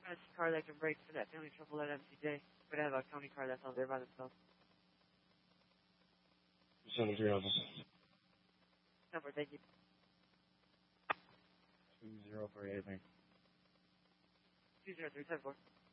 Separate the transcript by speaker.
Speaker 1: That's a car that can brake for that family trouble at MCJ. But I have a county car that's out there by themselves.
Speaker 2: 730.
Speaker 1: Number, thank you.
Speaker 2: 2048, thanks.
Speaker 1: 20374.